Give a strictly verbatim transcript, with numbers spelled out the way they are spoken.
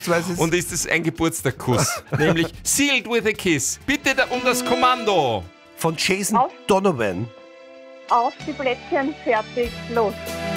Und ist es ein Geburtstagskuss, nämlich Sealed with a Kiss. Bitte da um das Kommando. Von Jason Auf. Donovan. Auf die Plätzchen, fertig, los.